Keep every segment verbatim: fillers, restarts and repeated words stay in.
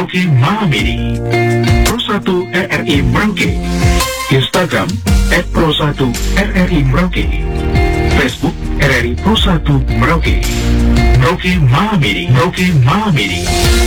Merauke malam ini. Pro satu R R I Merauke. Instagram et pro satu R R I Merauke. Facebook R R I Pro satu Merauke. Merauke malam ini. Merauke malam ini.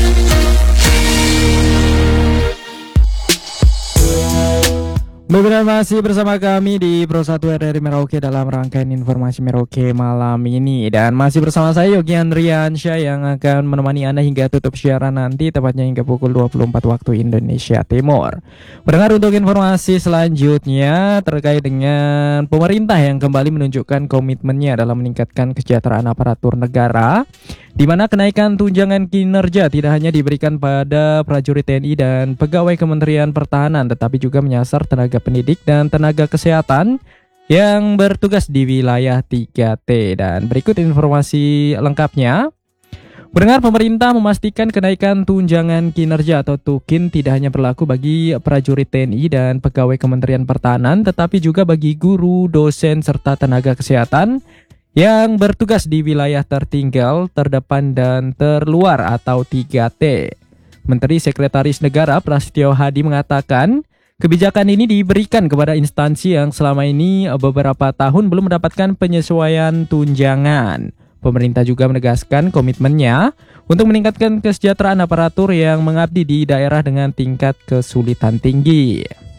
Benar, masih bersama kami di Pro satu R R I Merauke dalam rangkaian informasi Merauke malam ini. Dan masih bersama saya Yogi Andriansyah yang akan menemani Anda hingga tutup siaran nanti, tepatnya hingga pukul dua puluh empat waktu Indonesia Timur. Mendengar untuk informasi selanjutnya terkait dengan pemerintah yang kembali menunjukkan komitmennya dalam meningkatkan kesejahteraan aparatur negara, di mana kenaikan tunjangan kinerja tidak hanya diberikan pada prajurit T N I dan pegawai Kementerian Pertahanan, tetapi juga menyasar tenaga pendidik dan tenaga kesehatan yang bertugas di wilayah tiga T. Dan berikut informasi lengkapnya. Mendengar pemerintah memastikan kenaikan tunjangan kinerja atau tukin tidak hanya berlaku bagi prajurit T N I dan pegawai Kementerian Pertahanan, tetapi juga bagi guru, dosen, serta tenaga kesehatan yang bertugas di wilayah tertinggal, terdepan, dan terluar atau tiga T. Menteri Sekretaris Negara Prasetyo Hadi mengatakan, kebijakan ini diberikan kepada instansi yang selama ini beberapa tahun belum mendapatkan penyesuaian tunjangan. Pemerintah juga menegaskan komitmennya untuk meningkatkan kesejahteraan aparatur yang mengabdi di daerah dengan tingkat kesulitan tinggi.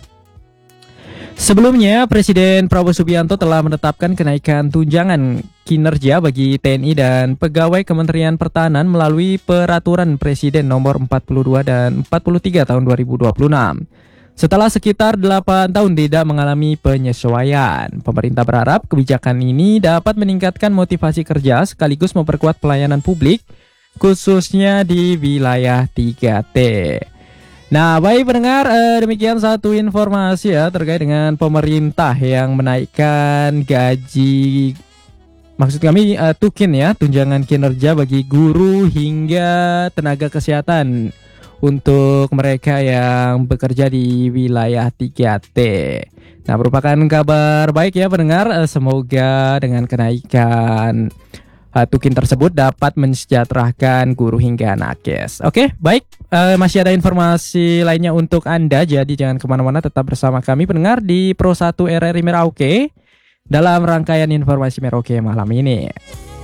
Sebelumnya, Presiden Prabowo Subianto telah menetapkan kenaikan tunjangan kinerja bagi T N I dan pegawai Kementerian Pertahanan melalui Peraturan Presiden Nomor empat puluh dua dan empat puluh tiga tahun dua ribu dua puluh enam. Setelah sekitar delapan tahun tidak mengalami penyesuaian, pemerintah berharap kebijakan ini dapat meningkatkan motivasi kerja sekaligus memperkuat pelayanan publik, khususnya di wilayah tiga T. Nah, baik pendengar, eh, demikian satu informasi ya terkait dengan pemerintah yang menaikkan gaji, maksud kami eh, tukin ya, tunjangan kinerja bagi guru hingga tenaga kesehatan untuk mereka yang bekerja di wilayah tiga T. Nah, merupakan kabar baik ya pendengar, eh, semoga dengan kenaikan Uh, tukin tersebut dapat mensejahterakan guru hingga nakes. Oke, baik. Uh, masih ada informasi lainnya untuk Anda, jadi jangan kemana-mana, tetap bersama kami pendengar di Pro satu R R I Merauke dalam rangkaian informasi Merauke malam ini.